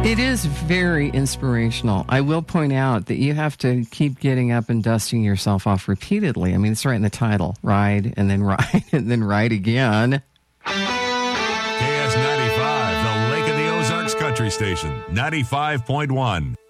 It is very inspirational. I will point out that you have to keep getting up and dusting yourself off repeatedly. I mean, it's right in the title. Ride, and then ride, and then ride again. KS95, the Lake of the Ozarks Country Station, 95.1.